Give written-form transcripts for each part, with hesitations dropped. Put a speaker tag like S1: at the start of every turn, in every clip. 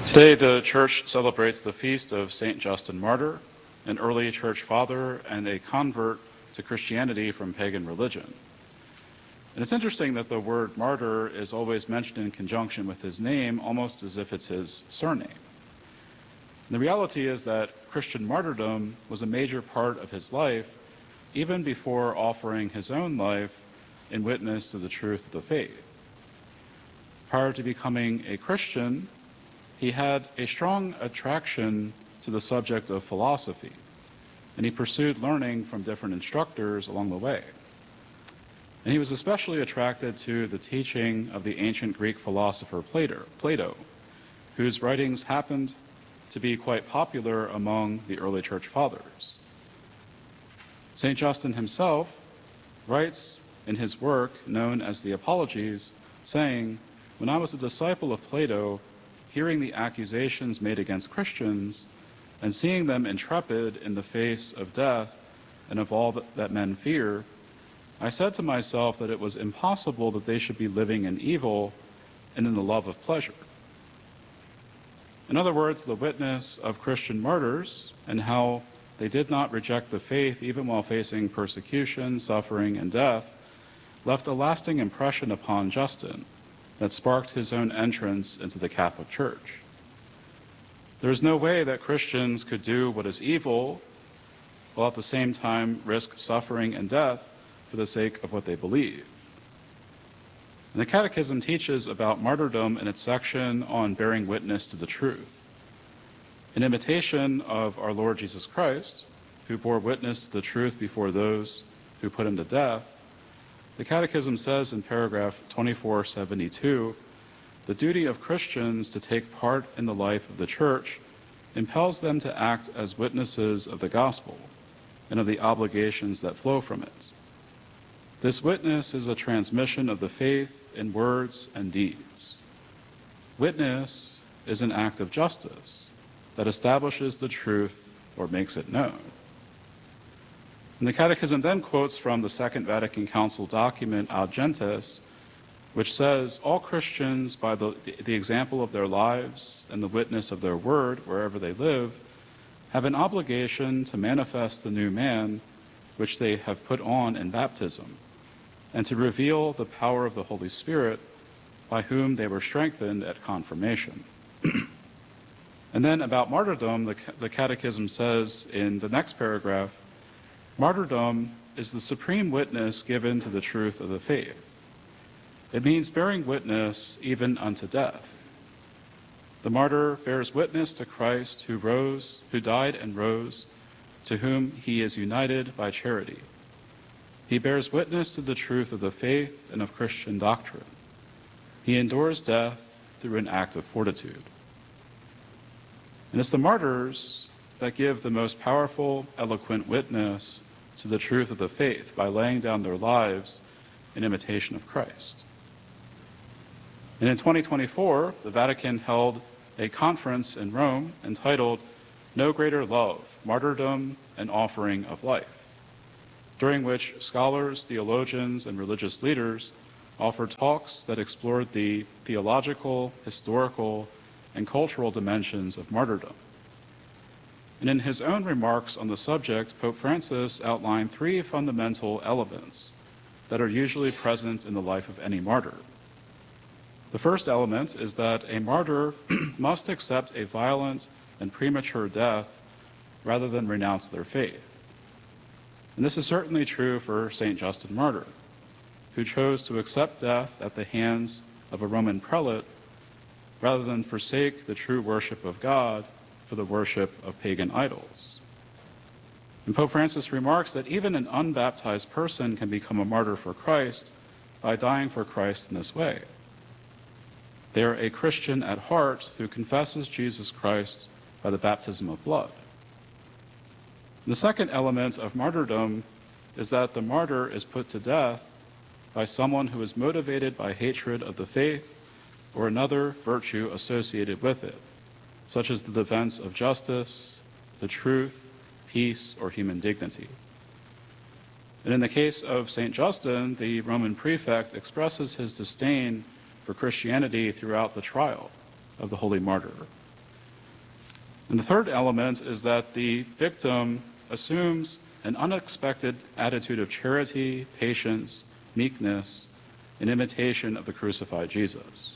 S1: Today, the Church celebrates the feast of St. Justin Martyr, an early Church father and a convert to Christianity from pagan religion. And it's interesting that the word martyr is always mentioned in conjunction with his name, almost as if it's his surname. And the reality is that Christian martyrdom was a major part of his life, even before offering his own life in witness to the truth of the faith. Prior to becoming a Christian, he had a strong attraction to the subject of philosophy, and he pursued learning from different instructors along the way. And he was especially attracted to the teaching of the ancient Greek philosopher Plato, whose writings happened to be quite popular among the early Church fathers. St. Justin himself writes in his work known as the Apologies, saying, "When I was a disciple of Plato, hearing the accusations made against Christians and seeing them intrepid in the face of death and of all that men fear, I said to myself that it was impossible that they should be living in evil and in the love of pleasure." In other words, the witness of Christian martyrs and how they did not reject the faith even while facing persecution, suffering, and death left a lasting impression upon Justin that sparked his own entrance into the Catholic Church. There is no way that Christians could do what is evil while at the same time risk suffering and death for the sake of what they believe. And the Catechism teaches about martyrdom in its section on bearing witness to the truth. In imitation of our Lord Jesus Christ, who bore witness to the truth before those who put him to death, the Catechism says in paragraph 2472, the duty of Christians to take part in the life of the Church impels them to act as witnesses of the gospel and of the obligations that flow from it. This witness is a transmission of the faith in words and deeds. Witness is an act of justice that establishes the truth or makes it known. And the Catechism then quotes from the Second Vatican Council document Ad Gentes, which says, all Christians, by the example of their lives and the witness of their word wherever they live, have an obligation to manifest the new man which they have put on in baptism, and to reveal the power of the Holy Spirit by whom they were strengthened at confirmation. And then about martyrdom, the Catechism says in the next paragraph, martyrdom is the supreme witness given to the truth of the faith. It means bearing witness even unto death. The martyr bears witness to Christ who died and rose, to whom he is united by charity. He bears witness to the truth of the faith and of Christian doctrine. He endures death through an act of fortitude. And it's the martyrs that give the most powerful, eloquent witness to the truth of the faith by laying down their lives in imitation of Christ. And in 2024, the Vatican held a conference in Rome entitled No Greater Love, Martyrdom and Offering of Life, during which scholars, theologians, and religious leaders offered talks that explored the theological, historical, and cultural dimensions of martyrdom. And in his own remarks on the subject, Pope Francis outlined three fundamental elements that are usually present in the life of any martyr. The first element is that a martyr must accept a violent and premature death rather than renounce their faith. And this is certainly true for St. Justin Martyr, who chose to accept death at the hands of a Roman prelate rather than forsake the true worship of God for the worship of pagan idols. And Pope Francis remarks that even an unbaptized person can become a martyr for Christ by dying for Christ in this way. They are a Christian at heart who confesses Jesus Christ by the baptism of blood. The second element of martyrdom is that the martyr is put to death by someone who is motivated by hatred of the faith or another virtue associated with it, such as the defense of justice, the truth, peace, or human dignity. And in the case of St. Justin, the Roman prefect expresses his disdain for Christianity throughout the trial of the holy martyr, And the third element is that the victim assumes an unexpected attitude of charity, patience, meekness, in imitation of the crucified Jesus.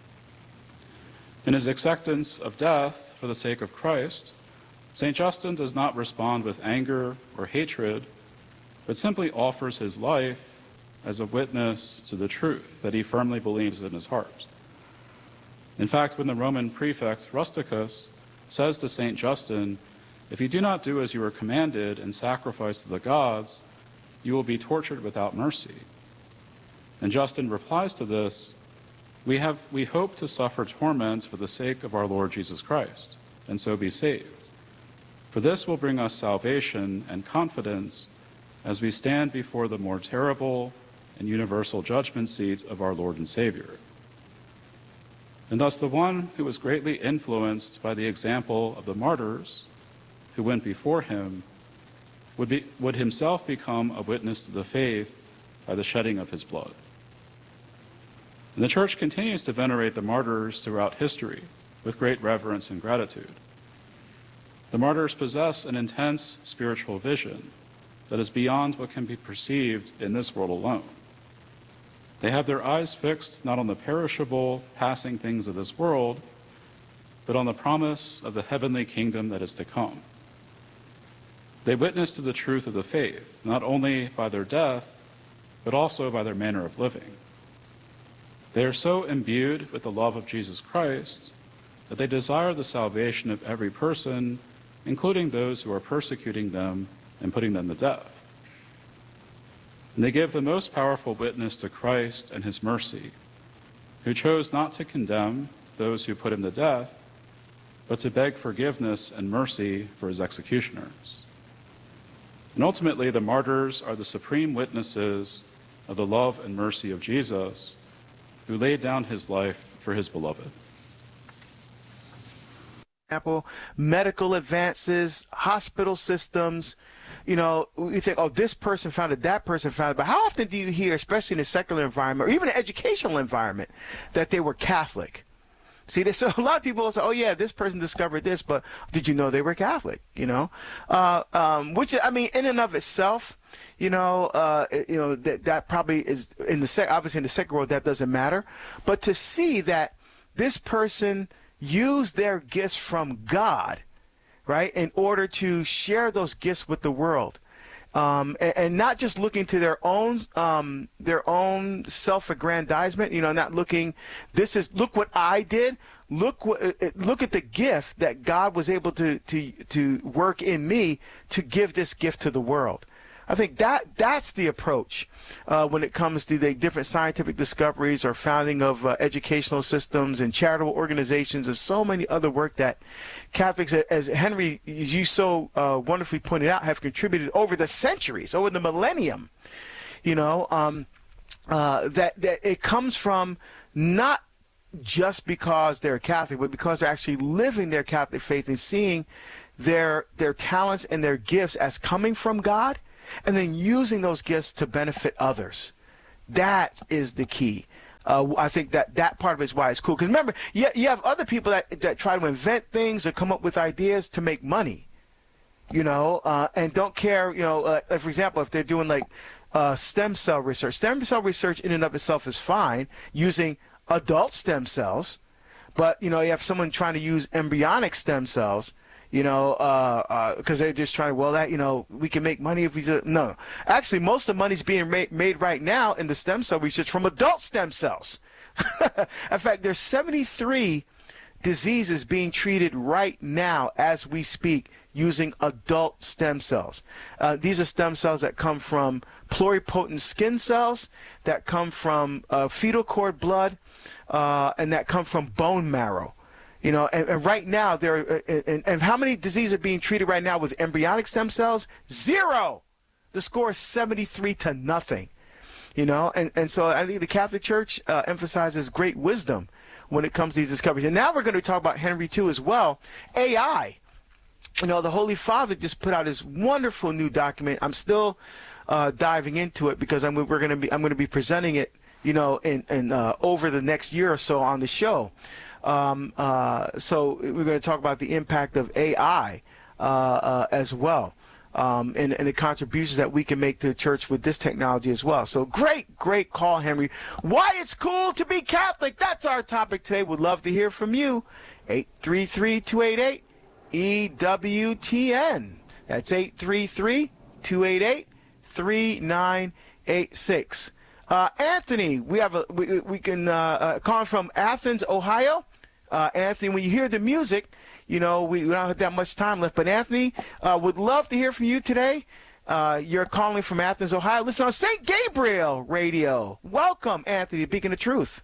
S1: In his acceptance of death for the sake of Christ, St. Justin does not respond with anger or hatred, but simply offers his life as a witness to the truth that he firmly believes in his heart. In fact, when the Roman prefect Rusticus says to St. Justin, "If you do not do as you are commanded and sacrifice to the gods, you will be tortured without mercy." And Justin replies to this, we hope to suffer torment for the sake of our Lord Jesus Christ, and so be saved. For this will bring us salvation and confidence as we stand before the more terrible and universal judgment seat of our Lord and Savior. And thus the one who was greatly influenced by the example of the martyrs who went before him would himself become a witness to the faith by the shedding of his blood. And the Church continues to venerate the martyrs throughout history with great reverence and gratitude. The martyrs possess an intense spiritual vision that is beyond what can be perceived in this world alone. They have their eyes fixed not on the perishable, passing things of this world, but on the promise of the heavenly kingdom that is to come. They witness to the truth of the faith, not only by their death, but also by their manner of living. They are so imbued with the love of Jesus Christ that they desire the salvation of every person, including those who are persecuting them and putting them to death. And they give the most powerful witness to Christ and his mercy, who chose not to condemn those who put him to death, but to beg forgiveness and mercy for his executioners. And ultimately, the martyrs are the supreme witnesses of the love and mercy of Jesus, who laid down his life for his beloved.
S2: Medical advances, hospital systems, you think, oh, this person found it, that person found it. But how often do you hear, especially in a secular environment or even an educational environment, that they were Catholic? See, so a lot of people will say, oh, yeah, this person discovered this, but did you know they were Catholic? Which, I mean, in and of itself, that probably is obviously in the secular world, that doesn't matter. But to see that this person used their gifts from God, right, in order to share those gifts with the world, and not just looking to their own self-aggrandizement, not looking, look what I did, look at the gift that God was able to work in me to give this gift to the world. I think that's the approach when it comes to the different scientific discoveries or founding of educational systems and charitable organizations and so many other work that Catholics, as Henry, as you so wonderfully pointed out, have contributed over the centuries, over the millennium. That it comes from not just because they're Catholic, but because they're actually living their Catholic faith and seeing their talents and their gifts as coming from God, and then using those gifts to benefit others. That is the key. I think that part of it is why it's cool. Because remember, you have other people that try to invent things or come up with ideas to make money, and don't care, for example, if they're doing like stem cell research. Stem cell research in and of itself is fine, using adult stem cells. But, you have someone trying to use embryonic stem cells, because they're just trying to, we can make money if we do. No. Actually, most of the money is being made right now in the stem cell research from adult stem cells. In fact, there's 73 diseases being treated right now as we speak using adult stem cells. These are stem cells that come from pluripotent skin cells, that come from fetal cord blood, and that come from bone marrow. And right now, and how many diseases are being treated right now with embryonic stem cells? 0. The score is 73-0. And so I think the Catholic Church emphasizes great wisdom when it comes to these discoveries. And now we're going to talk about Henry II as well. AI. The Holy Father just put out this wonderful new document. I'm still diving into it because I'm going to be presenting it, in over the next year or so on the show. So we're going to talk about the impact of AI as well. And the contributions that we can make to the church with this technology as well. So great call, Henry. Why it's cool to be Catholic. That's our topic today. Would love to hear from you. 833-288-EWTN. That's 833-288-3986. Anthony, we can call from Athens, Ohio. Anthony, when you hear the music, we don't have that much time left. But Anthony, would love to hear from you today. You're calling from Athens, Ohio. Listen on St. Gabriel Radio. Welcome, Anthony, to Beacon of Truth.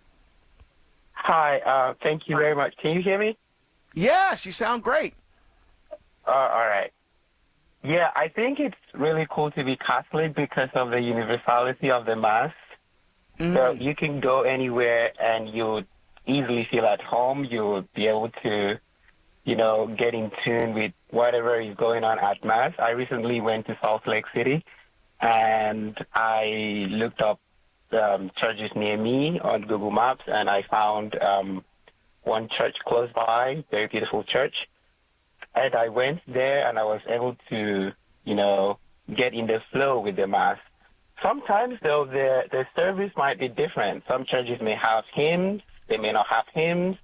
S3: Hi, thank you very much. Can you hear me?
S2: Yes, you sound great.
S3: All right. Yeah, I think it's really cool to be Catholic because of the universality of the Mass. So you can go anywhere and you'll easily feel at home. You'll be able to, get in tune with whatever is going on at Mass. I recently went to Salt Lake City and I looked up churches near me on Google Maps, and I found one church close by, very beautiful church. And I went there and I was able to, get in the flow with the Mass. Sometimes, though, the service might be different. Some churches may have hymns, they may not have hymns.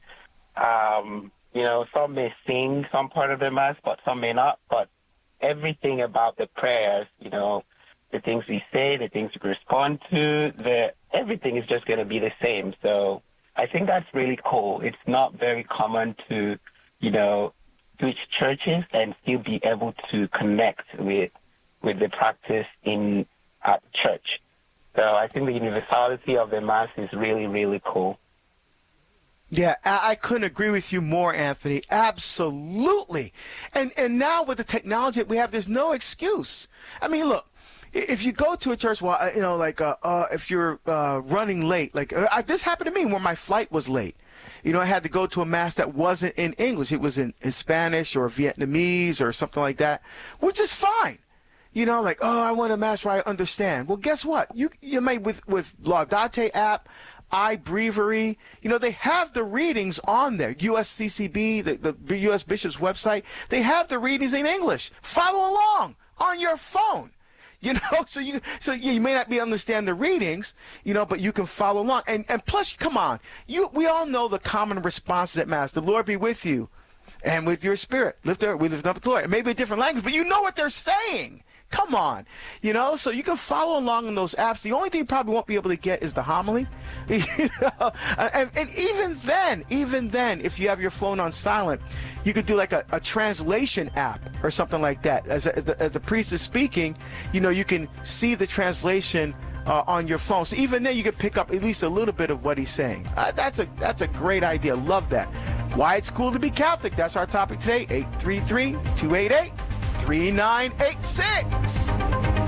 S3: Some may sing some part of the Mass, but some may not. But everything about the prayers, the things we say, the things we respond to, everything is just going to be the same. So I think that's really cool. It's not very common to, switch churches and still be able to connect with the practice at church. So I think the universality of the Mass is really, really cool.
S2: Yeah, I couldn't agree with you more, Anthony. Absolutely. And now with the technology that we have, there's no excuse. I mean, look, if you go to a church, if you're running late, this happened to me when my flight was late. I had to go to a Mass that wasn't in English. It was in Spanish or Vietnamese or something like that, which is fine. I want a Mass where I understand. Well, guess what? You may with Laudate app, iBreviary, they have the readings on there. USCCB, the U.S. Bishop's website, they have the readings in English. Follow along on your phone. So you may not be understand the readings, but you can follow along. And plus, come on, we all know the common responses at Mass. The Lord be with you, and with your spirit. We lift up the Lord. It may be a different language, but you know what they're saying. Come on, so you can follow along in those apps. The only thing you probably won't be able to get is the homily. And even then, if you have your phone on silent, you could do like a translation app or something like that. As the priest is speaking, you can see the translation on your phone. So even then, you can pick up at least a little bit of what he's saying. That's a great idea. Love that. Why it's cool to be Catholic. That's our topic today. 833-288-3986.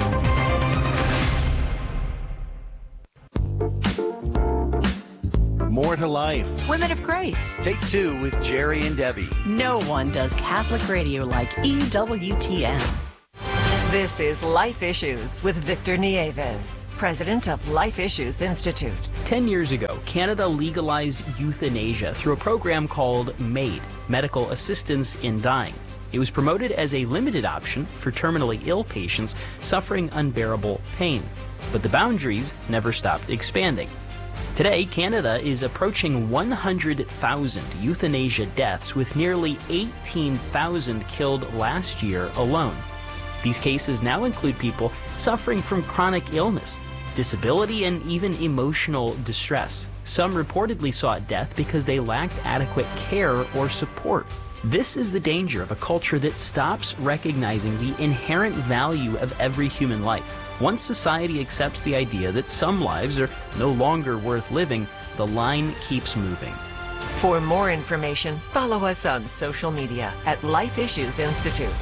S4: More to life.
S5: Women of Grace.
S4: Take 2 with Jerry and Debbie.
S5: No one does Catholic radio like EWTN.
S6: This is Life Issues with Victor Nieves, president of Life Issues Institute.
S7: 10 years ago, Canada legalized euthanasia through a program called MAID, Medical Assistance in Dying. It was promoted as a limited option for terminally ill patients suffering unbearable pain. But the boundaries never stopped expanding. Today, Canada is approaching 100,000 euthanasia deaths, with nearly 18,000 killed last year alone. These cases now include people suffering from chronic illness, disability, and even emotional distress. Some reportedly sought death because they lacked adequate care or support. This is the danger of a culture that stops recognizing the inherent value of every human life. Once society accepts the idea that some lives are no longer worth living, the line keeps moving.
S6: For more information, follow us on social media at Life Issues Institute.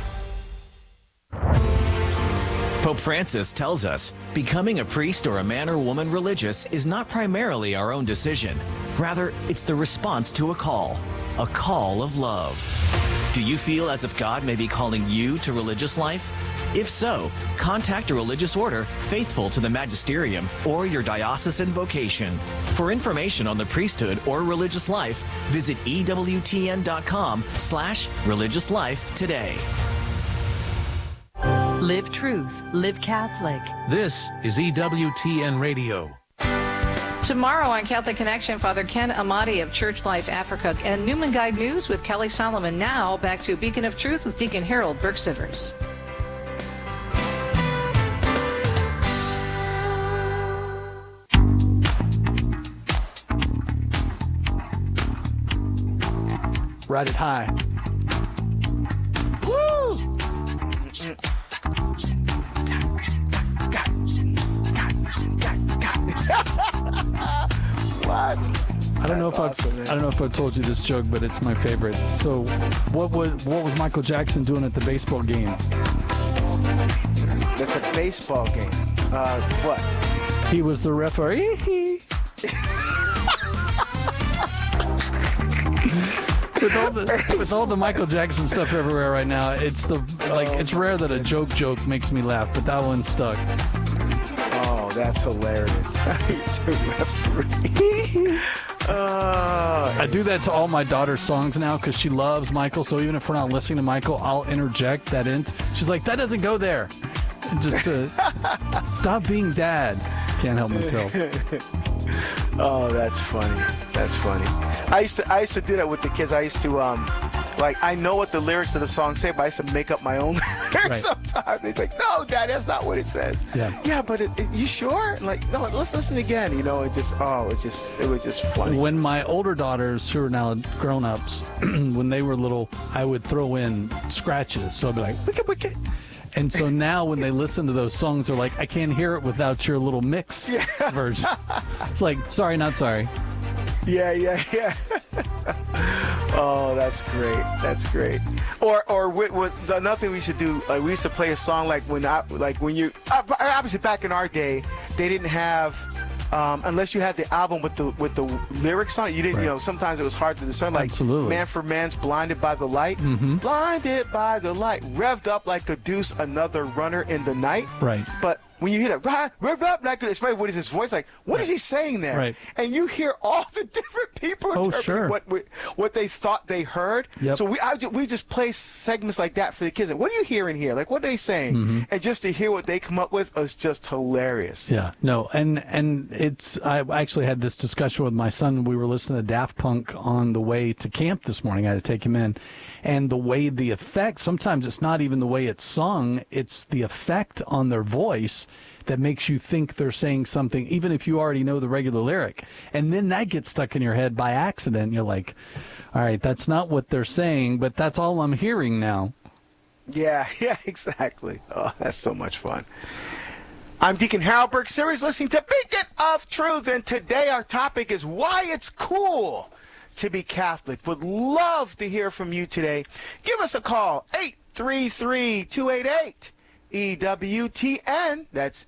S8: Pope Francis tells us becoming a priest or a man or woman religious is not primarily our own decision. Rather, it's the response to a call of love. Do you feel as if God may be calling you to religious life? If so, contact a religious order faithful to the magisterium or your diocesan vocation. For information on the priesthood or religious life, visit EWTN.com/religious life today.
S5: Live truth, live Catholic.
S9: This is EWTN Radio.
S10: Tomorrow on Catholic Connection, Father Ken Amati of Church Life Africa and Newman Guide News with Kelly Solomon. Now back to Beacon of Truth with Deacon Harold Burke-Sivers.
S11: Ride it high.
S2: Woo! What?
S11: I don't know if I told you this joke, but it's my favorite. So, what was Michael Jackson doing at the baseball game?
S2: At the baseball game. What?
S11: He was the referee. With all the Michael Jackson stuff everywhere right now, it's rare that a joke makes me laugh, but that one stuck.
S2: Oh, that's hilarious. He's a referee.
S11: I do that to all my daughter's songs now because she loves Michael. So even if we're not listening to Michael, I'll interject that in. She's like, that doesn't go there. And just stop being dad. Can't help myself.
S2: Oh, that's funny. That's funny. I used to do that with the kids. I used to I know what the lyrics of the song say, but I used to make up my own lyrics sometimes. They're like, no, Dad, that's not what it says. Yeah, but you sure? Like, no, let's listen again. You know, it was just funny.
S11: When my older daughters, who are now grown-ups, when they were little, I would throw in scratches. So I'd be like, wicked, wicked. And so now when they listen to those songs, they're like, I can't hear it without your little mix version. It's like, sorry, not sorry.
S2: Yeah. Oh, that's great. That's great. Or another thing we should do, like we used to play a song obviously back in our day, they didn't have, unless you had the album with the lyrics on it, you didn't, sometimes it was hard to discern. Like,
S11: absolutely.
S2: Man for Man's Blinded by the Light. Mm-hmm. Blinded by the light. Revved up like a deuce, another runner in the night.
S11: Right.
S2: But when you hear that, especially what is his voice like? What is he saying there?
S11: Right.
S2: And you hear all the different people interpreting what they thought they heard.
S11: Yep.
S2: So we just play segments like that for the kids. Like, what are you hearing here? Like, what are they saying? Mm-hmm. And just to hear what they come up with is just hilarious.
S11: Yeah. No. And I actually had this discussion with my son. We were listening to Daft Punk on the way to camp this morning. I had to take him in. And the way the effect, sometimes it's not even the way it's sung, it's the effect on their voice that makes you think they're saying something, even if you already know the regular lyric. And then that gets stuck in your head by accident. You're like, all right, that's not what they're saying, but that's all I'm hearing now.
S2: Yeah, exactly. Oh, that's so much fun. I'm Deacon Harold Burke-Sivers, listening to Beacon of Truth, and today our topic is why it's cool to be Catholic. Would love to hear from you today. Give us a call, 833-288-EWTN. That's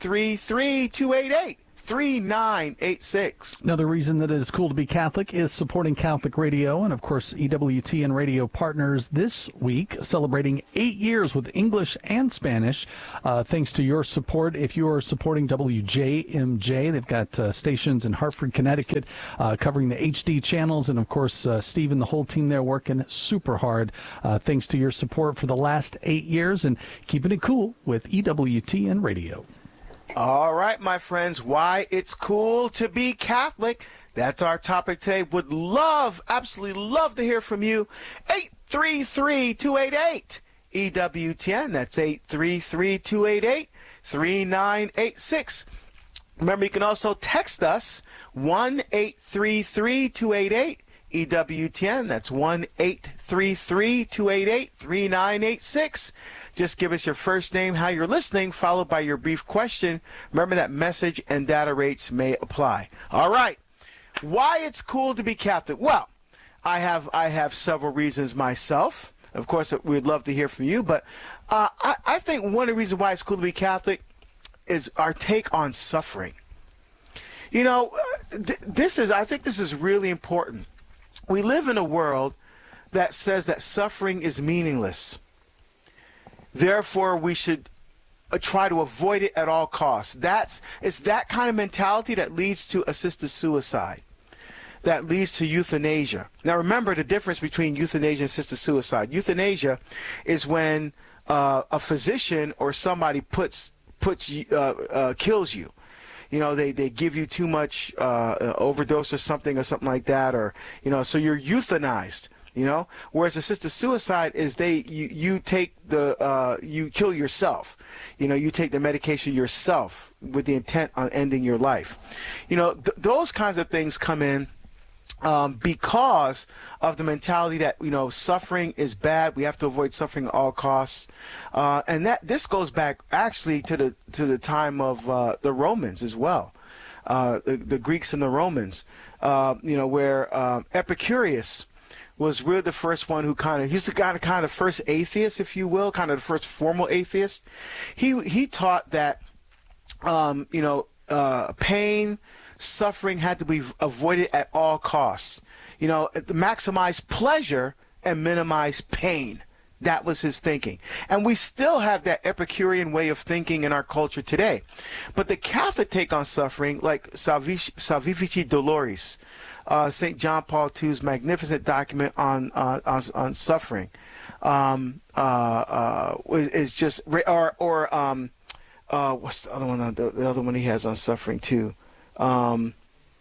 S2: 833-288-3986.
S11: Another reason that it is cool to be Catholic is supporting Catholic Radio, and of course EWTN Radio partners this week celebrating 8 years with English and Spanish. Thanks to your support. If you are supporting WJMJ, they've got stations in Hartford, Connecticut, covering the HD channels, and of course Steve and the whole team there working super hard. Thanks to your support for the last 8 years and keeping it cool with EWTN Radio.
S2: All right, my friends, why it's cool to be Catholic. That's our topic today. Would absolutely love to hear from you. 833-288-EWTN. That's 833-288-3986. Remember, you can also text us, 1-833-288-EWTN. That's 1-833-288-3986. Just give us your first name, how you're listening, followed by your brief question. Remember that message and data rates may apply. All right. Why it's cool to be Catholic? Well, I have several reasons myself. Of course, we'd love to hear from you. But I think one of the reasons why it's cool to be Catholic is our take on suffering. You know, I think this is really important. We live in a world that says that suffering is meaningless. Therefore, we should try to avoid it at all costs. It's that kind of mentality that leads to assisted suicide, that leads to euthanasia. Now, remember the difference between euthanasia and assisted suicide. Euthanasia is when a physician or somebody kills you. You know, they give you too much overdose or something like that, or, you know, so you're euthanized. You know, whereas assisted suicide is you kill yourself. You know, you take the medication yourself with the intent on ending your life. You know, those kinds of things come in because of the mentality that, you know, suffering is bad. We have to avoid suffering at all costs, and this goes back actually to the time of the Romans as well, the Greeks and the Romans. You know, where Epicurus was really the first one who he's the kind of first atheist, if you will, kind of the first formal atheist. He taught that, pain, suffering had to be avoided at all costs. You know, maximize pleasure and minimize pain. That was his thinking. And we still have that Epicurean way of thinking in our culture today. But the Catholic take on suffering, like Salvifici Doloris, St. John Paul II's magnificent document on suffering, is just, what's the other one? The other one he has on suffering too. Gosh,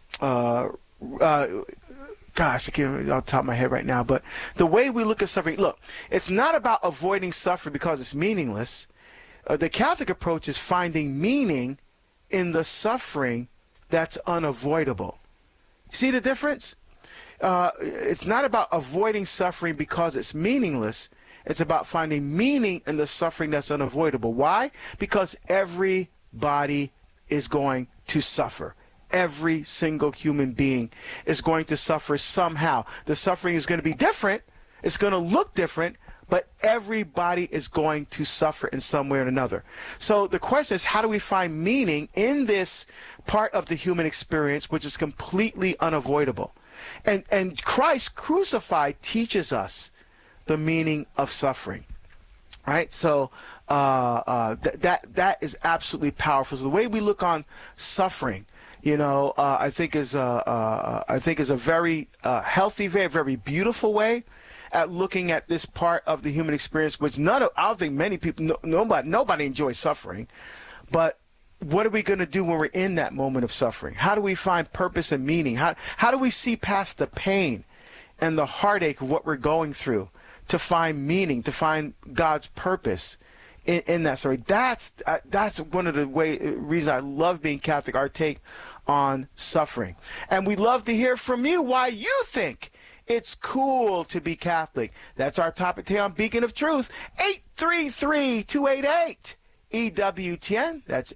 S2: I can't remember off the top of my head right now. But the way we look at suffering, look, it's not about avoiding suffering because it's meaningless. The Catholic approach is finding meaning in the suffering that's unavoidable. See the difference? It's not about avoiding suffering because it's meaningless. It's about finding meaning in the suffering that's unavoidable. Why? Because everybody is going to suffer. Every single human being is going to suffer somehow. The suffering is going to be different. It's going to look different, but everybody is going to suffer in some way or another. So the question is, how do we find meaning in this part of the human experience, which is completely unavoidable? And Christ crucified teaches us the meaning of suffering. Right? So that is absolutely powerful. So the way we look on suffering, you know, I think is a very healthy, very beautiful way at looking at this part of the human experience, which I don't think many people, nobody enjoys suffering. But what are we going to do when we're in that moment of suffering? How do we find purpose and meaning? How do we see past the pain and the heartache of what we're going through to find meaning, to find God's purpose in that story? That's one of the reasons I love being Catholic, our take on suffering. And we'd love to hear from you why you think it's cool to be Catholic. That's our topic today on Beacon of Truth. 833-288-EWTN. That's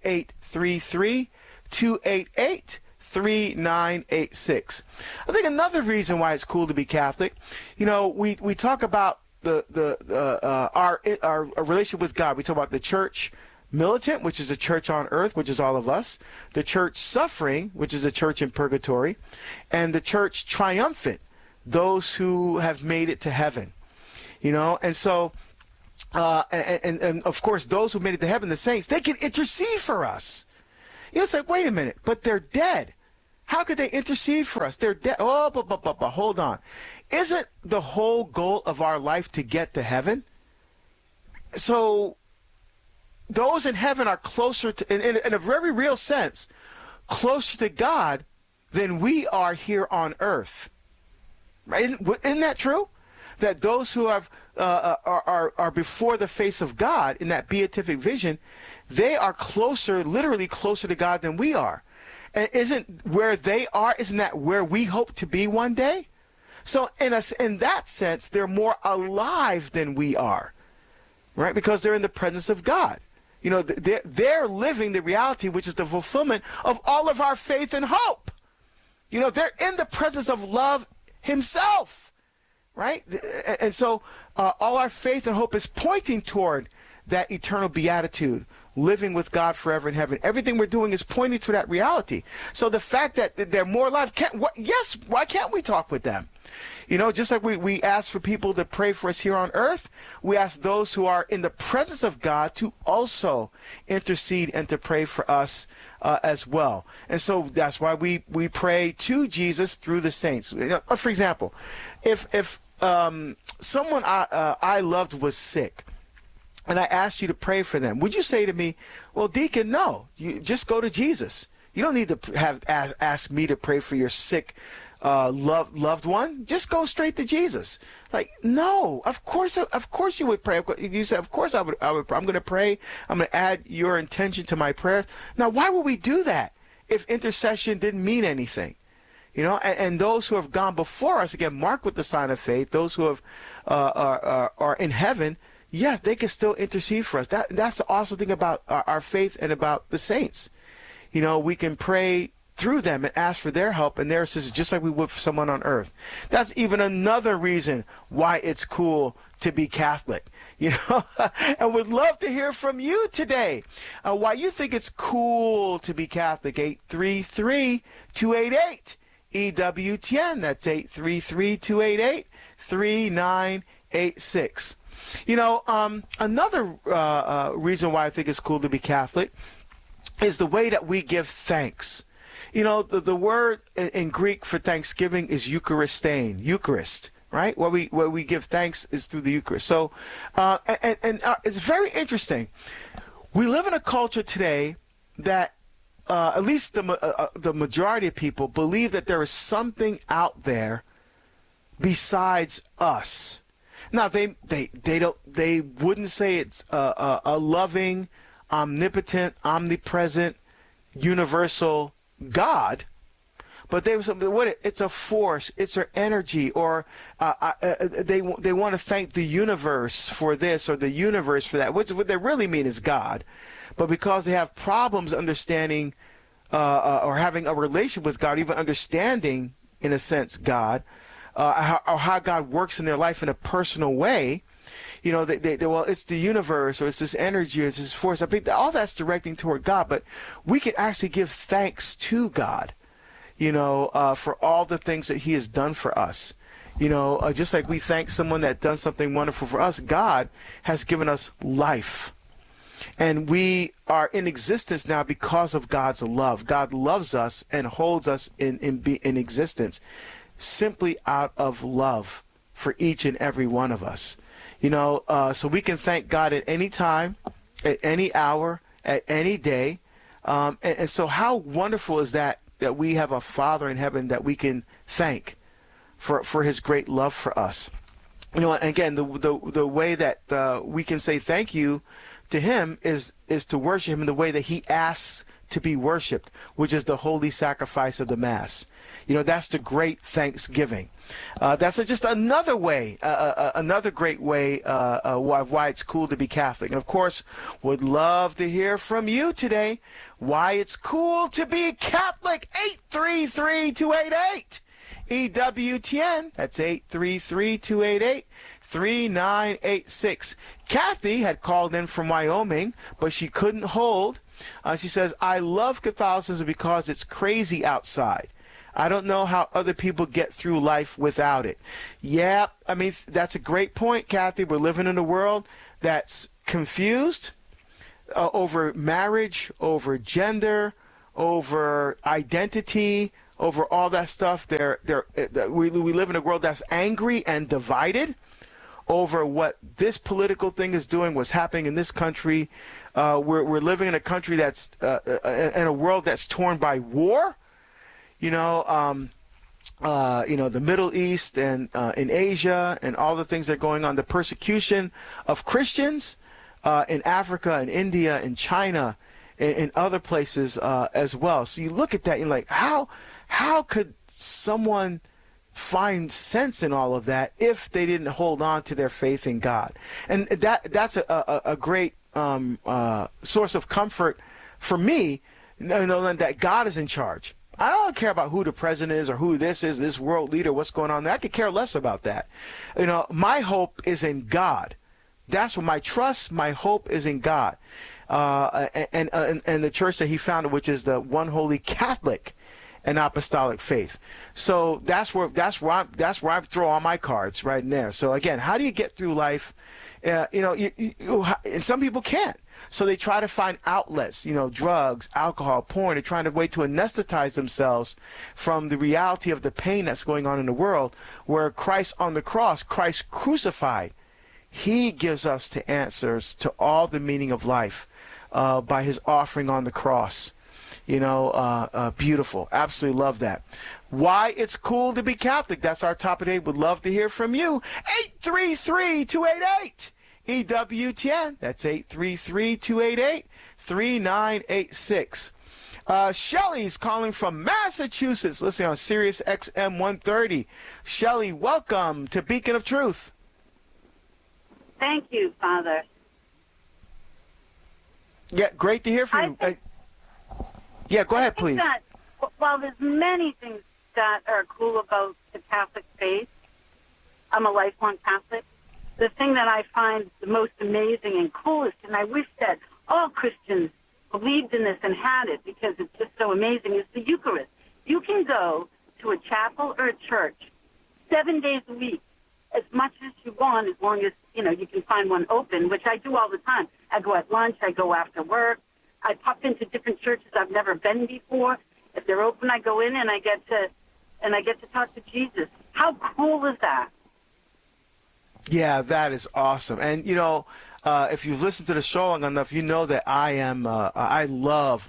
S2: 833-288-3986. I think another reason why it's cool to be Catholic, you know, we talk about our relationship with God. We talk about the church militant, which is the church on earth, which is all of us, the church suffering, which is the church in purgatory, and the church triumphant, those who have made it to heaven. You know, and so and of course those who made it to heaven, the saints, they can intercede for us. You know, it's like, wait a minute, but they're dead. How could they intercede for us? They're dead. Oh, but hold on. Isn't the whole goal of our life to get to heaven? So those in heaven are closer to, in a very real sense, closer to God than we are here on earth. Right? Isn't that true? That those who have are before the face of God in that beatific vision, they are closer, literally closer to God than we are. And isn't where they are, isn't that where we hope to be one day? So in that sense, they're more alive than we are, right? Because they're in the presence of God. You know, they're living the reality, which is the fulfillment of all of our faith and hope. You know, they're in the presence of love himself, right? And so all our faith and hope is pointing toward that eternal beatitude, living with God forever in heaven. Everything we're doing is pointing to that reality. So the fact that they're more alive, yes, why can't we talk with them? You know, just like we ask for people to pray for us here on earth, we ask those who are in the presence of God to also intercede and to pray for us as well. And so that's why we pray to Jesus through the saints. For example, if someone I loved was sick, and I asked you to pray for them, would you say to me, well, Deacon, no, you just go to Jesus. You don't need to ask me to pray for your sick loved one. Just go straight to Jesus. Like, no, of course you would pray. You said, of course I would. I'm going to pray. I'm going to add your intention to my prayers. Now, why would we do that if intercession didn't mean anything? You know, and those who have gone before us, again, marked with the sign of faith, those who have are in heaven, yes, they can still intercede for us. That's the awesome thing about our faith and about the saints. You know, we can pray through them and ask for their help and their assistance, just like we would for someone on earth. That's even another reason why it's cool to be Catholic. You know, and would love to hear from you today. Why you think it's cool to be Catholic? 833-288 EWTN. That's 833-288-3986. You know, another reason why I think it's cool to be Catholic is the way that we give thanks. You know, the word in Greek for Thanksgiving is Eucharistein, Eucharist, right? Where we give thanks is through the Eucharist. So, it's very interesting. We live in a culture today that, at least the majority of people believe that there is something out there besides us. Now, they wouldn't say it's a loving, omnipotent, omnipresent, universal God, but they was it's a force, it's their energy, or they want to thank the universe for this or the universe for that. What they really mean is God, but because they have problems understanding or having a relationship with God, even understanding in a sense God, or how God works in their life in a personal way. You know, well, it's the universe, or it's this energy, or it's this force. I think all that's directing toward God, but we can actually give thanks to God, you know, for all the things that He has done for us. You know, just like we thank someone that done something wonderful for us, God has given us life. And we are in existence now because of God's love. God loves us and holds us in existence simply out of love for each and every one of us. You know, so we can thank God at any time, at any hour, at any day. And so how wonderful is that we have a Father in heaven that we can thank for His great love for us. You know, and again, the way that we can say thank you to Him is to worship Him in the way that He asks to be worshipped, which is the holy sacrifice of the Mass. You know, that's the great thanksgiving. That's just another way, another great way why it's cool to be Catholic. And of course, would love to hear from you today why it's cool to be Catholic. 833-288 EWTN. That's 833-288-3986. Kathy had called in from Wyoming, but she couldn't hold. She says, I love Catholicism because it's crazy outside. I don't know how other people get through life without it. Yeah, I mean, that's a great point, Kathy. We're living in a world that's confused over marriage, over gender, over identity, over all that stuff. We live in a world that's angry and divided over what this political thing is doing, what's happening in this country. We're living in a country that's in a world that's torn by war. You know, the Middle East and in Asia and all the things that are going on, the persecution of Christians in Africa and India and China and other places as well. So you look at that and you're like, how could someone find sense in all of that if they didn't hold on to their faith in God? And that's a great source of comfort for me, knowing that God is in charge. I don't care about who the president is or who this is, this world leader, what's going on there. I could care less about that. You know, my hope is in God, That's what my trust, my hope is in God, and the church that he founded, which is the one holy Catholic and apostolic faith. So that's where I throw all my cards right in there. So again, how do you get through life? And some people can't. So they try to find outlets, drugs, alcohol, porn. They're trying to way to anesthetize themselves from the reality of the pain that's going on in the world, where Christ on the cross, Christ crucified, he gives us the answers to all the meaning of life by his offering on the cross. Beautiful. Absolutely love that. Why it's cool to be Catholic. That's our topic today. Would love to hear from you. 833-288. EWTN. That's 833-288-3986. Shelly's calling from Massachusetts, listening on Sirius XM 130. Shelly, welcome to Beacon of Truth.
S12: Thank you, Father.
S2: Yeah, great to hear from you. Go ahead, please.
S12: Well, there's many things that are cool about the Catholic faith. I'm a lifelong Catholic. The thing that I find the most amazing and coolest, and I wish that all Christians believed in this and had it because it's just so amazing, is the Eucharist. You can go to a chapel or a church 7 days a week, as much as you want, as long as, you can find one open, which I do all the time. I go at lunch, I go after work, I pop into different churches I've never been before. If they're open, I go in and I get to talk to Jesus. How cool is that?
S2: Yeah, that is awesome. And, if you've listened to the show long enough, you know that I love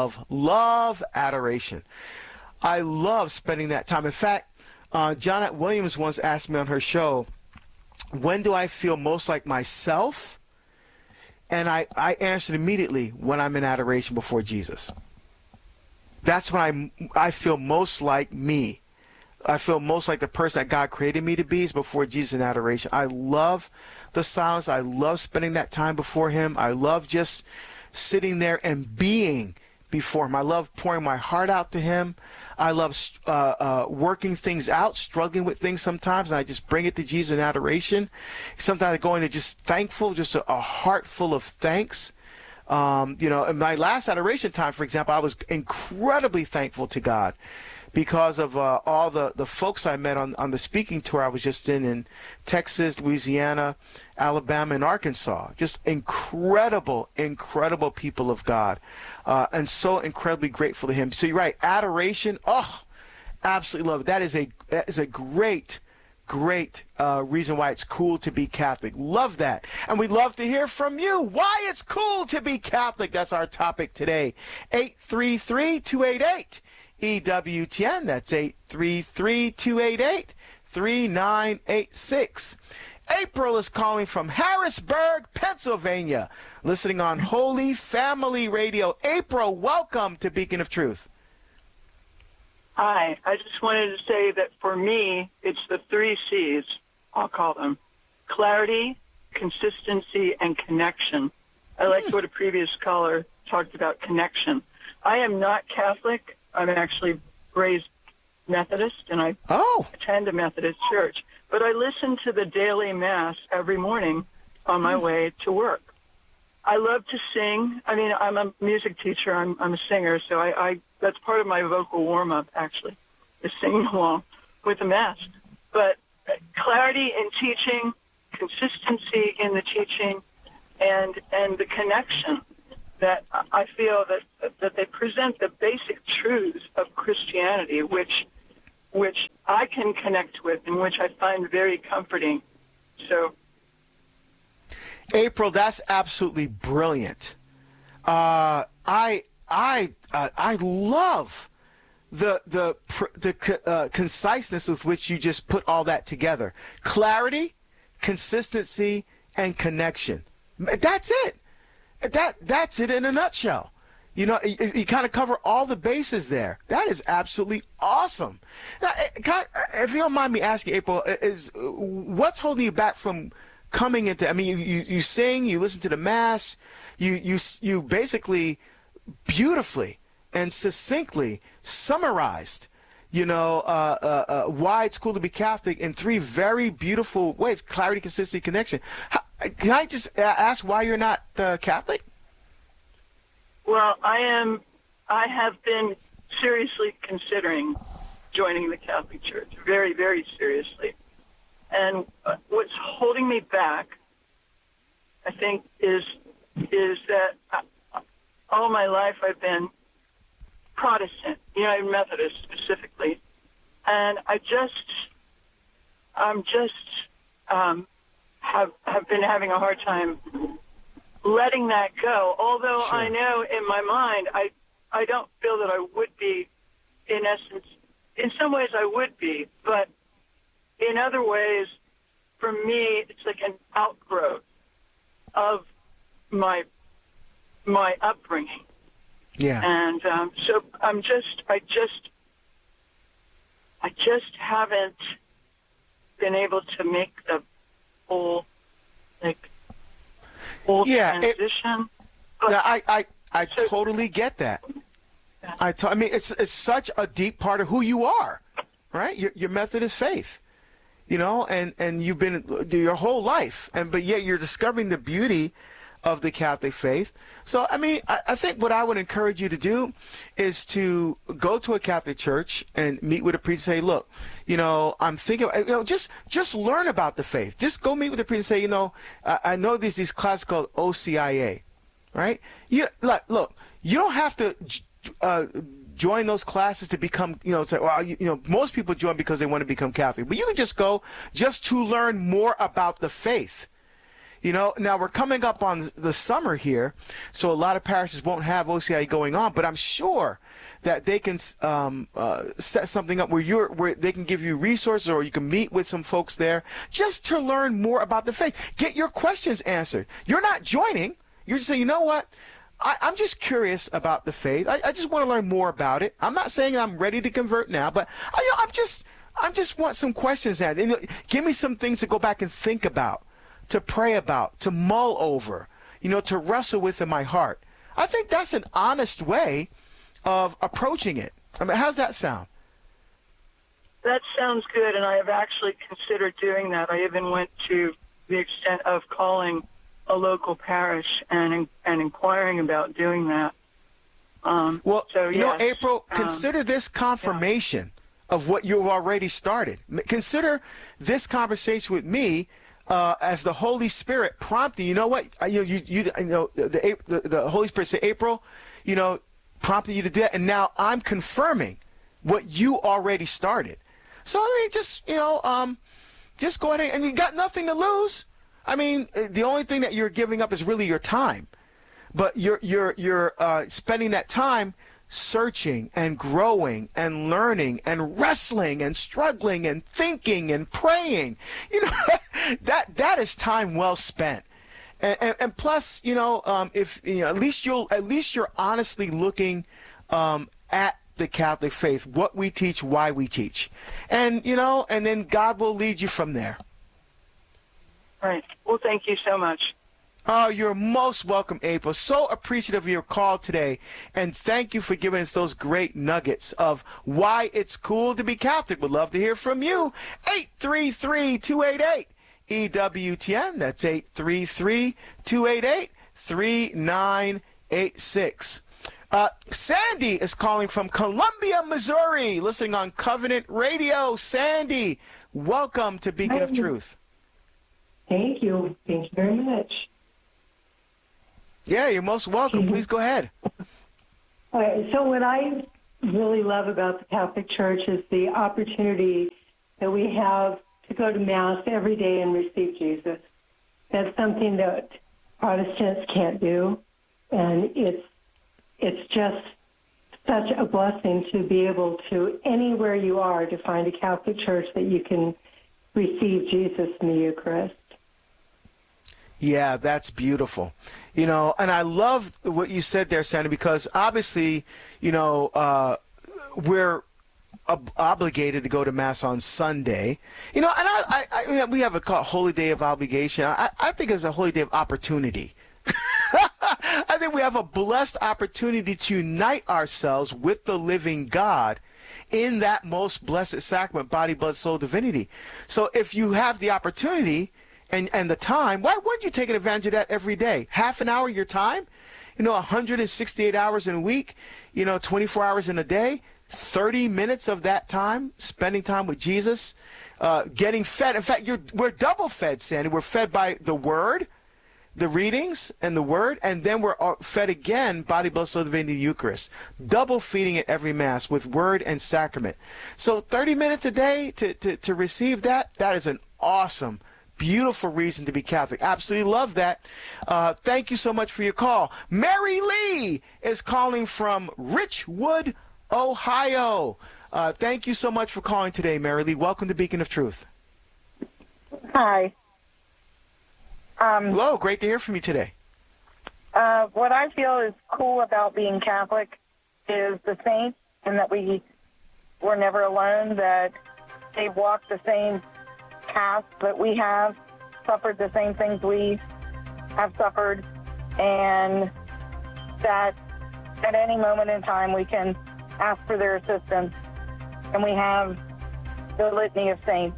S2: adoration. I love spending that time. In fact, Janet Williams once asked me on her show, when do I feel most like myself? And I answered immediately, when I'm in adoration before Jesus. That's when I feel most like me. I feel most like the person that God created me to be is before Jesus in adoration. I love the silence. I love spending that time before him. I love just sitting there and being before him. I love pouring my heart out to him. I love working things out, struggling with things sometimes, and I just bring it to Jesus in adoration. Sometimes I go into just thankful, just a heart full of thanks. In my last adoration time, for example, I was incredibly thankful to God because of all the folks I met on the speaking tour I was just in Texas, Louisiana, Alabama, and Arkansas. Just incredible people of God, and so incredibly grateful to him. So you're right, adoration, absolutely love it. That is a great reason why it's cool to be Catholic. Love that. And we'd love to hear from you. Why it's cool to be Catholic. That's our topic today. 833-288. EWTN. That's 833-288-3986. April is calling from Harrisburg, Pennsylvania, listening on Holy Family Radio. April, welcome to Beacon of Truth.
S13: Hi. I just wanted to say that for me, it's the 3 C's, I'll call them. Clarity, consistency, and connection. I liked what a previous caller talked about, connection. I am not Catholic. I'm actually raised Methodist, and I attend a Methodist church. But I listen to the daily Mass every morning on my way to work. I love to sing. I mean, I'm a music teacher. I'm a singer, so I that's part of my vocal warm-up, actually, is singing along with the Mass. But clarity in teaching, consistency in the teaching, and the connection that I feel that they present the basic truths of Christianity, which I can connect with and which I find very comforting. So,
S2: April, that's absolutely brilliant. I love the conciseness with which you just put all that together. Clarity, consistency, and connection. That's it. That's it in a nutshell. You kind of cover all the bases there. That is absolutely awesome. Now, if you don't mind me asking, April, what's holding you back from coming into? I mean, you sing, you listen to the Mass, you basically beautifully and succinctly summarized, why it's cool to be Catholic in 3 very beautiful ways: clarity, consistency, connection. can I just ask why you're not Catholic?
S13: Well, I have been seriously considering joining the Catholic Church, very, very seriously. And what's holding me back, I think, is that all my life I've been Protestant, United Methodist specifically, and have been having a hard time letting that go. Although
S2: Sure.
S13: I know in my mind I don't feel that I would be, in essence. In some ways I would be, but in other ways, for me, it's like an outgrowth of my upbringing.
S2: Yeah.
S13: And so I just haven't been able to make the whole transition.
S2: I totally get that. I mean, it's such a deep part of who you are, right? Your Methodist faith, and you've been your whole life, but yet you're discovering the beauty of the Catholic faith. So, I mean, I think what I would encourage you to do is to go to a Catholic church and meet with a priest and say, look, I'm thinking, just learn about the faith. Just go meet with the priest and say, I know there's these classes called OCIA, right? Look, you don't have to join those classes to become, say, well, most people join because they want to become Catholic, but you can just go just to learn more about the faith. Now we're coming up on the summer here, so a lot of parishes won't have OCIA going on, but I'm sure that they can set something up where they can give you resources, or you can meet with some folks there just to learn more about the faith. Get your questions answered. You're not joining. You're just saying, you know what? I'm just curious about the faith. I just want to learn more about it. I'm not saying I'm ready to convert now, but I just want some questions answered. Give me some things to go back and think about, to pray about, to mull over, to wrestle with in my heart. I think that's an honest way of approaching it. I mean, how's that sound?
S13: That sounds good, and I have actually considered doing that. I even went to the extent of calling a local parish and inquiring about doing that.
S2: April, consider this confirmation of what you've already started. Consider this conversation with me as the Holy Spirit prompting. You know what? The Holy Spirit said, April, prompted you to do that, and now I'm confirming what you already started. So I mean, just go ahead and you got nothing to lose. I mean, the only thing that you're giving up is really your time, but you're spending that time searching and growing and learning and wrestling and struggling and thinking and praying. That is time well spent. And plus, if at least you're honestly looking at the Catholic faith, what we teach, why we teach, and then God will lead you from there.
S13: Right. Well, thank you so much.
S2: Oh, you're most welcome, April. So appreciative of your call today, and thank you for giving us those great nuggets of why it's cool to be Catholic. Would love to hear from you. 833-288-EWTN. That's 833-288-3986. Sandy is calling from Columbia, Missouri, listening on Covenant Radio. Sandy, welcome to Beacon of Truth.
S14: Thank you. Thank you very much.
S2: Yeah, you're most welcome. Please go ahead.
S14: All right. So what I really love about the Catholic Church is the opportunity that we have to go to Mass every day and receive Jesus. That's something that Protestants can't do, and it's just such a blessing to be able to, anywhere you are, to find a Catholic Church that you can receive Jesus in the Eucharist.
S2: Yeah, that's beautiful. And I love what you said there, Sandy, because obviously, we're obligated to go to Mass on Sunday. And we have a Holy Day of Obligation. I think it's a Holy Day of Opportunity. I think we have a blessed opportunity to unite ourselves with the living God in that most blessed sacrament, body, blood, soul, divinity. So if you have the opportunity, and the time, why wouldn't you take advantage of that every day? Half an hour of your time? 168 hours in a week, 24 hours in a day, 30 minutes of that time, spending time with Jesus, getting fed. In fact, we're double fed, Sandy. We're fed by the Word, the readings and the Word, and then we're fed again, body, blood, soul, divinity, the Eucharist. Double feeding at every Mass with Word and Sacrament. So 30 minutes a day to receive that is an awesome, beautiful reason to be Catholic. Absolutely love that. Thank you so much for your call. Mary Lee is calling from Richwood, Ohio. Thank you so much for calling today, Mary Lee. Welcome to Beacon of Truth.
S15: Hi.
S2: Hello, great to hear from you today.
S15: What I feel is cool about being Catholic is the saints, and that we were never alone, that they walked the same path that we have, suffered the same things we have suffered, and that at any moment in time we can ask for their assistance, and we have the litany of saints.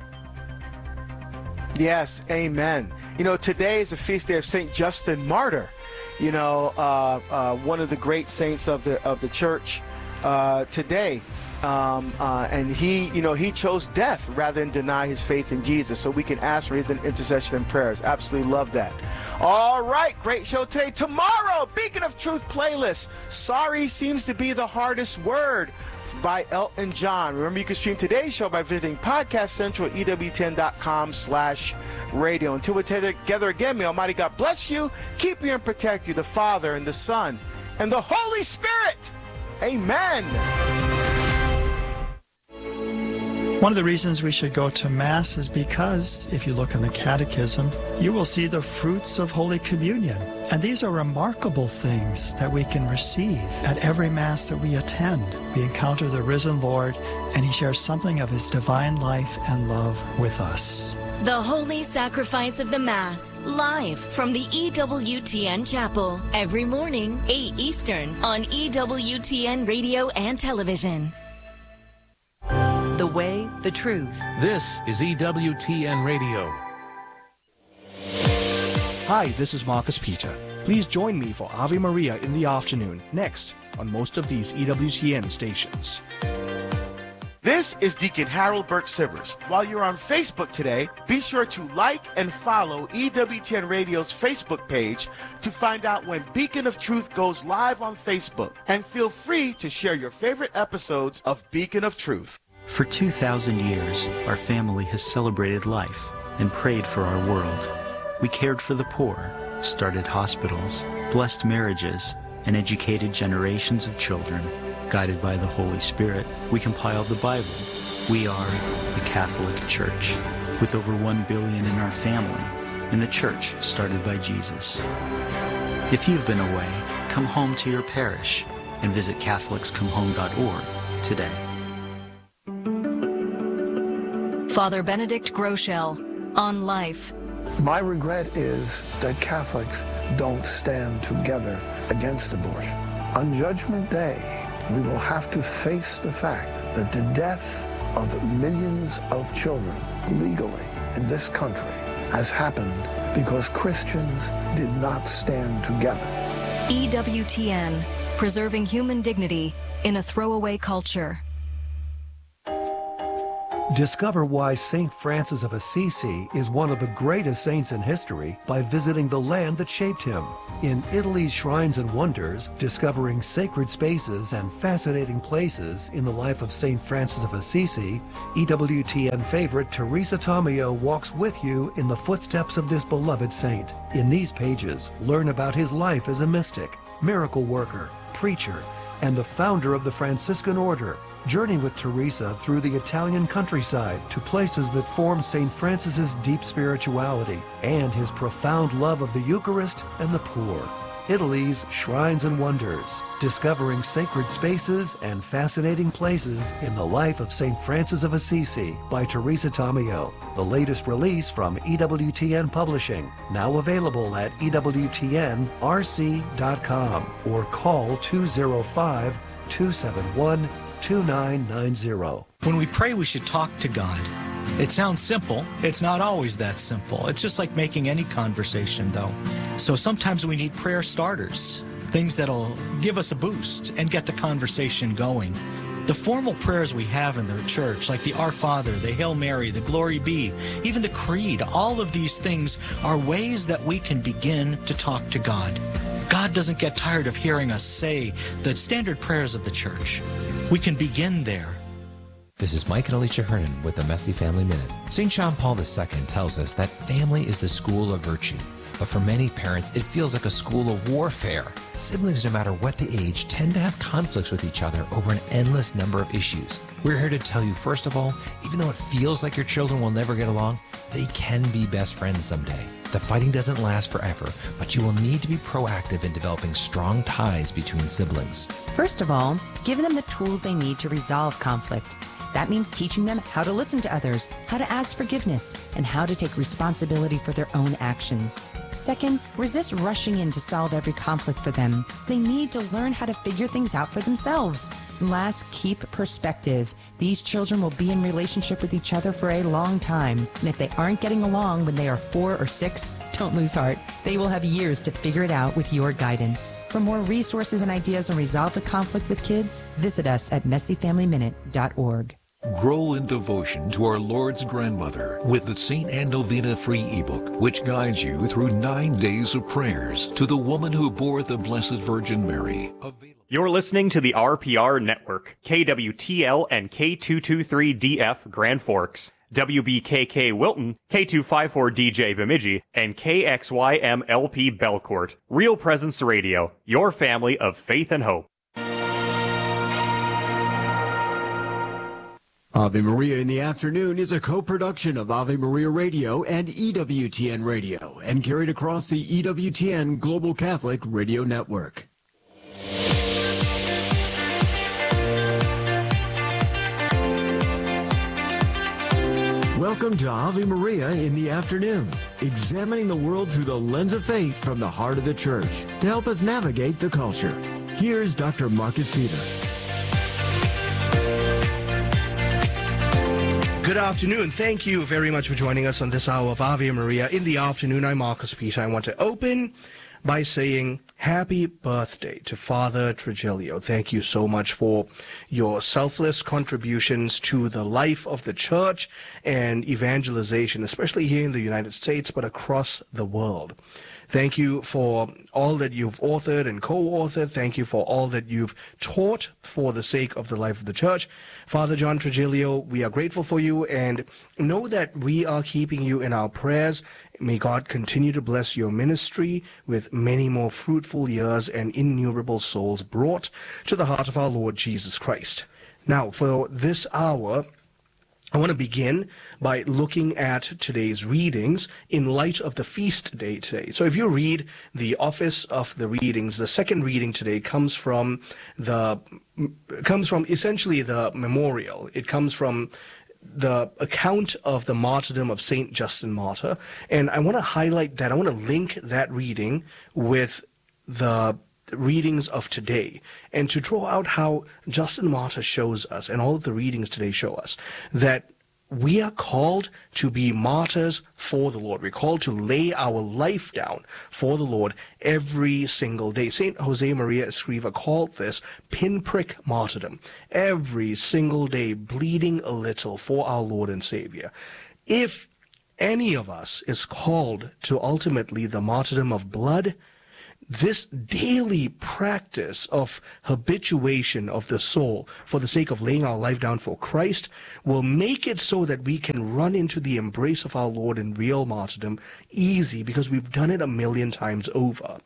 S2: Yes, amen. Today is the feast day of St. Justin Martyr, one of the great saints of the church today. And he chose death rather than deny his faith in Jesus, so we can ask for his intercession and prayers. Absolutely love that. All right, great show today. Tomorrow, Beacon of Truth playlist. Sorry seems to be the hardest word by Elton John. Remember, you can stream today's show by visiting Podcast Central at EWTN.com/radio. Until we're together again, may Almighty God bless you, keep you, and protect you, the Father and the Son and the Holy Spirit. Amen.
S16: One of the reasons we should go to Mass is because, if you look in the Catechism, you will see the fruits of Holy Communion. And these are remarkable things that we can receive at every Mass that we attend. We encounter the risen Lord, and He shares something of His divine life and love with us.
S17: The Holy Sacrifice of the Mass, live from the EWTN Chapel, every morning, 8 Eastern, on EWTN Radio and Television.
S5: The way, the truth.
S9: This is EWTN Radio.
S18: Hi, this is Marcus Peter. Please join me for Ave Maria in the afternoon, next, on most of these EWTN stations.
S2: This is Deacon Harold Burke Sivers. While you're on Facebook today, be sure to like and follow EWTN Radio's Facebook page to find out when Beacon of Truth goes live on Facebook. And feel free to share your favorite episodes of Beacon of Truth.
S19: For 2,000 years, our family has celebrated life and prayed for our world. We cared for the poor, started hospitals, blessed marriages, and educated generations of children. Guided by the Holy Spirit, we compiled the Bible. We are the Catholic Church, with over 1 billion in our family, and the church started by Jesus. If you've been away, come home to your parish and visit catholicscomehome.org today.
S6: Father Benedict Groeschel on Life.
S20: My regret is that Catholics don't stand together against abortion. On Judgment Day, we will have to face the fact that the death of millions of children legally in this country has happened because Christians did not stand together.
S6: EWTN, preserving human dignity in a throwaway culture.
S21: Discover why St. Francis of Assisi is one of the greatest saints in history by visiting the land that shaped him. In Italy's Shrines and Wonders, discovering sacred spaces and fascinating places in the life of St. Francis of Assisi, EWTN favorite Teresa Tomeo walks with you in the footsteps of this beloved saint. In these pages, learn about his life as a mystic, miracle worker, preacher, and the founder of the Franciscan Order. Journey with Teresa through the Italian countryside to places that form St. Francis's deep spirituality and his profound love of the Eucharist and the poor. Italy's Shrines and Wonders, discovering sacred spaces and fascinating places in the life of St. Francis of Assisi by Teresa Tomeo. The latest release from EWTN Publishing, now available at EWTNRC.com or call 205-271-2990.
S22: When we pray, we should talk to God.
S1: It sounds simple. It's not always that simple. It's just like making any conversation, though. So sometimes we need prayer starters, things that'll give us a boost and get the conversation going. The formal prayers we have in the church, like the Our Father, the Hail Mary, the Glory Be, even the Creed, all of these things are ways that we can begin to talk to God. God doesn't get tired of hearing us say the standard prayers of the church. We can begin there.
S22: This is Mike and Alicia Hernan with the Messy Family Minute. St. John Paul II tells us that family is the school of virtue. But for many parents, it feels like a school of warfare. Siblings, no matter what the age, tend to have conflicts with each other over an endless number of issues. We're here to tell you, first of all, even though it feels like your children will never get along, they can be best friends someday. The fighting doesn't last forever, but you will need to be proactive in developing strong ties between siblings.
S23: First of all, give them the tools they need to resolve conflict. That means teaching them how to listen to others, how to ask forgiveness, and how to take responsibility for their own actions. Second, resist rushing in to solve every conflict for them. They need to learn how to figure things out for themselves. Last, keep perspective. These children will be in relationship with each other for a long time, and if they aren't getting along when they are 4 or 6, don't lose heart. They will have years to figure it out with your guidance. For more resources and ideas on resolve the conflict with kids, visit us at messyfamilyminute.org.
S9: Grow in devotion to our Lord's grandmother with the St. Anne Novena free ebook, which guides you through 9 days of prayers to the woman who bore the Blessed Virgin Mary.
S24: You're listening to the RPR Network, KWTL and K223DF Grand Forks, WBKK Wilton, K254DJ Bemidji, and KXYMLP Belcourt. Real Presence Radio, your family of faith and hope.
S25: Ave Maria in the Afternoon is a co-production of Ave Maria Radio and EWTN Radio and carried across the EWTN Global Catholic Radio Network. Welcome to Ave Maria in the Afternoon, examining the world through the lens of faith from the heart of the Church to help us navigate the culture. Here's Dr. Marcus Peter.
S18: Good afternoon. Thank you very much for joining us on this hour of Ave Maria in the Afternoon. I'm Marcus Peter. I want to open by saying happy birthday to Father Trigilio. Thank you so much for your selfless contributions to the life of the church and evangelization, especially here in the United States, but across the world. Thank you for all that you've authored and co-authored. Thank you for all that you've taught for the sake of the life of the church. Father John Trigilio, we are grateful for you and know that we are keeping you in our prayers. May God continue to bless your ministry with many more fruitful years and innumerable souls brought to the heart of our Lord Jesus Christ. Now, for this hour, I want to begin by looking at today's readings in light of the feast day today. So if you read the Office of the Readings, the second reading today comes from essentially the memorial. It comes from the account of the martyrdom of Saint Justin Martyr, and I want to highlight that. I want to link that reading with the readings of today, and to draw out how Justin Martyr shows us, and all of the readings today show us, that we are called to be martyrs for the Lord. We're called to lay our life down for the Lord every single day. St. Josemaria Escriva called this pinprick martyrdom. Every single day, bleeding a little for our Lord and Savior. If any of us is called to ultimately the martyrdom of blood, this daily practice of habituation of the soul for the sake of laying our life down for Christ will make it so that we can run into the embrace of our Lord in real martyrdom easy, because we've done it 1,000,000 times over.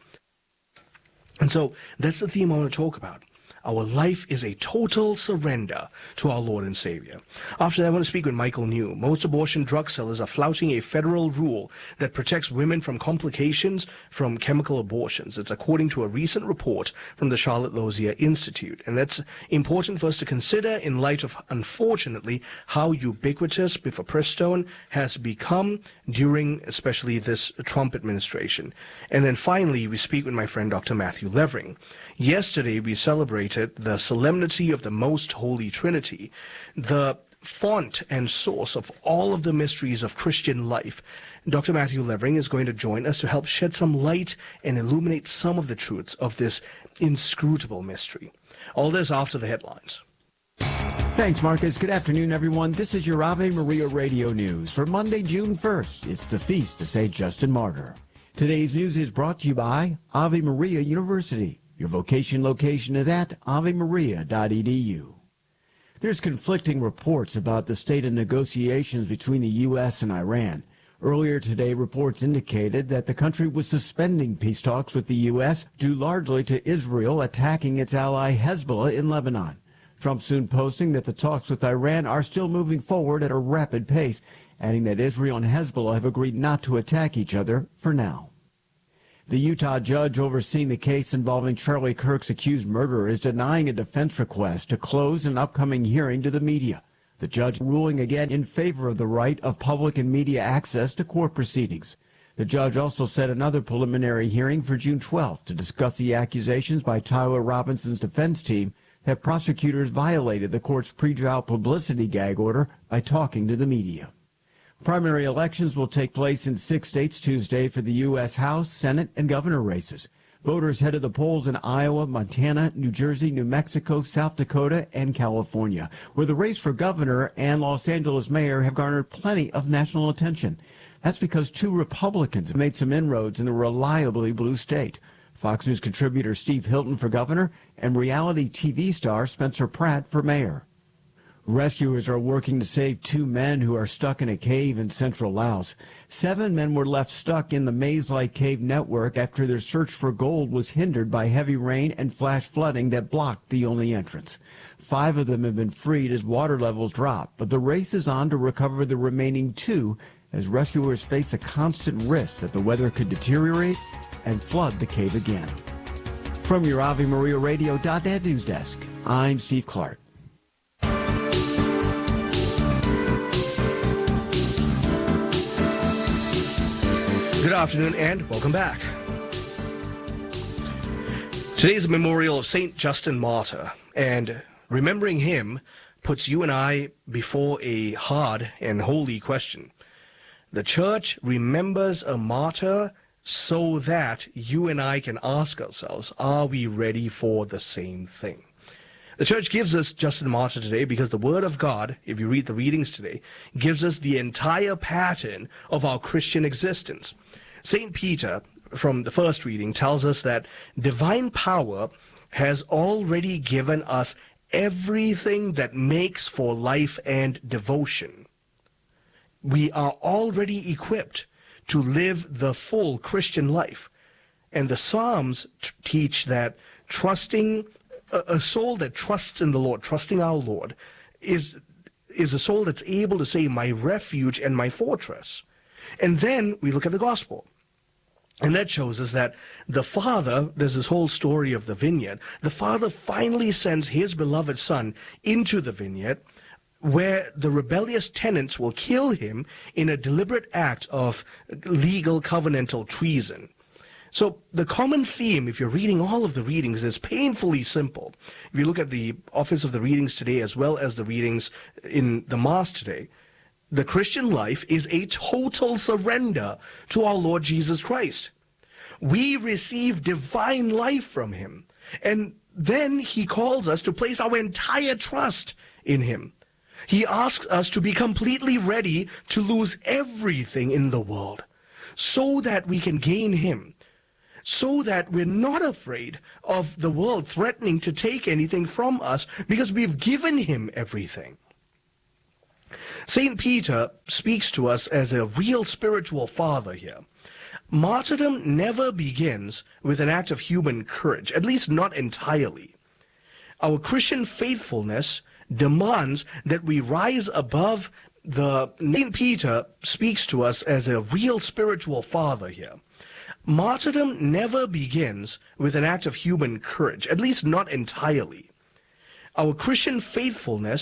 S18: And so that's the theme I want to talk about. Our life is a total surrender to our Lord and Savior. After that, I want to speak with Michael New. Most abortion drug sellers are flouting a federal rule that protects women from complications from chemical abortions. It's according to a recent report from the Charlotte Lozier Institute. And that's important for us to consider in light of, unfortunately, how ubiquitous mifepristone has become during especially this Trump administration. And then finally, we speak with my friend Dr. Matthew Levering. Yesterday, we celebrated the solemnity of the Most Holy Trinity. The font and source of all of the mysteries of Christian life. Dr. Matthew Levering is going to join us to help shed some light and illuminate some of the truths of this inscrutable mystery. All this after the headlines.
S25: Thanks, Marcus. Good afternoon, everyone. This is your Ave Maria Radio News for Monday, June 1st. It's the feast of St. Justin Martyr. Today's news is brought to you by Ave Maria University. Your vocation location is at avemaria.edu. There's conflicting reports about the state of negotiations between the U.S. and Iran. Earlier today, reports indicated that the country was suspending peace talks with the U.S. due largely to Israel attacking its ally Hezbollah in Lebanon. Trump soon posting that the talks with Iran are still moving forward at a rapid pace, adding that Israel and Hezbollah have agreed not to attack each other for now. The Utah judge overseeing the case involving Charlie Kirk's accused murderer is denying a defense request to close an upcoming hearing to the media. The judge ruling again in favor of the right of public and media access to court proceedings. The judge also set another preliminary hearing for June 12th to discuss the accusations by Tyler Robinson's defense team that prosecutors violated the court's pretrial publicity gag order by talking to the media. Primary elections will take place in 6 states Tuesday for the U.S. House, Senate, and governor races. Voters head to the polls in Iowa, Montana, New Jersey, New Mexico, South Dakota, and California, where the race for governor and Los Angeles mayor have garnered plenty of national attention. That's because 2 Republicans have made some inroads in the reliably blue state. Fox News contributor Steve Hilton for governor and reality TV star Spencer Pratt for mayor. Rescuers are working to save 2 men who are stuck in a cave in central Laos. 7 men were left stuck in the maze-like cave network after their search for gold was hindered by heavy rain and flash flooding that blocked the only entrance. 5 of them have been freed as water levels drop, but the race is on to recover the remaining 2 as rescuers face a constant risk that the weather could deteriorate and flood the cave again. From your Ave Maria Radio.net news desk, I'm Steve Clark.
S18: Good afternoon and welcome back. Today's a memorial of St. Justin Martyr, and remembering him puts you and I before a hard and holy question. The church remembers a martyr so that you and I can ask ourselves, are we ready for the same thing? The church gives us Justin Martyr today because the Word of God, if you read the readings today, gives us the entire pattern of our Christian existence. St. Peter, from the first reading, tells us that divine power has already given us everything that makes for life and devotion. We are already equipped to live the full Christian life. And the Psalms teach that trusting, a soul that trusts in the Lord, trusting our Lord, is a soul that's able to say, my refuge and my fortress. And then we look at the gospel. And that shows us that the Father, there's this whole story of the vineyard, the Father finally sends his beloved Son into the vineyard where the rebellious tenants will kill him in a deliberate act of legal covenantal treason. So the common theme, if you're reading all of the readings, is painfully simple. If you look at the Office of the Readings today as well as the readings in the Mass today, the Christian life is a total surrender to our Lord Jesus Christ. We receive divine life from him, and then he calls us to place our entire trust in him. He asks us to be completely ready to lose everything in the world so that we can gain him, so that we're not afraid of the world threatening to take anything from us because we've given him everything. St. Peter speaks to us as a real spiritual father here. Martyrdom never begins with an act of human courage, at least not entirely. Our Christian faithfulness demands that we rise above the... St. Peter speaks to us as a real spiritual father here. Martyrdom never begins with an act of human courage, at least not entirely. Our Christian faithfulness